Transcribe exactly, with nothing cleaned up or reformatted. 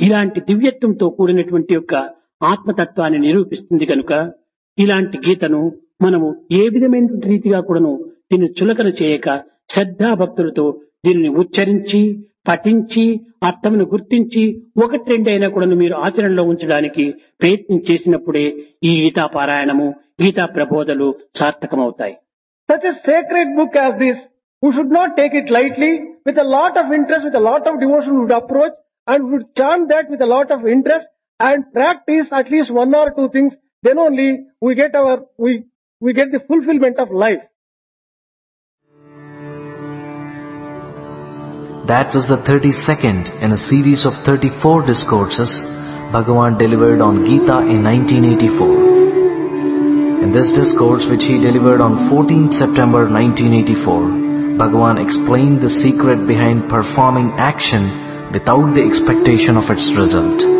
ఇలాంటి దివ్యత్వంతో కూడినటువంటి యొక్క ఆత్మతత్వాన్ని నిరూపిస్తుంది కనుక ఇలాంటి గీతను మనము ఏ విధమైన రీతిగా కూడాను దీన్ని చులకన చేయక శ్రద్ధాభక్తులతో దీనిని ఉచ్చరించి పఠించి అర్థమును గుర్తించి ఒకటి రెండైనా కూడా మీరు ఆచరణలో ఉంచడానికి ప్రయత్నం చేసినప్పుడే ఈ గీతా పారాయణము Gita ప్రబోధలు సార్థకమవుతాయి. Such a sacred book as this, we should not take it lightly. With a lot of interest, with a lot of devotion, we would approach and we would chant that with a lot of interest and practice at least one or two things. Then only we get our we we get the fulfillment of life. That was the thirty-second in a series of thirty-four discourses Bhagavan delivered on Gita in nineteen eighty-four. In this discourse, which he delivered on fourteenth September nineteen eighty-four, Bhagavan explained the secret behind performing action without the expectation of its result.